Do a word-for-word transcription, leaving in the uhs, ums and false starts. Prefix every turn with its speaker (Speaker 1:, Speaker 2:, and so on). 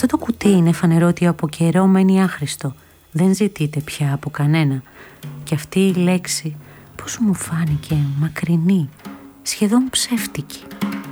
Speaker 1: Αυτό το κουτί είναι φανερό ότι από καιρό μένει άχρηστο. Δεν ζητείται πια από κανένα. Και αυτή η λέξη πώς μου φάνηκε μακρινή, σχεδόν ψεύτικη.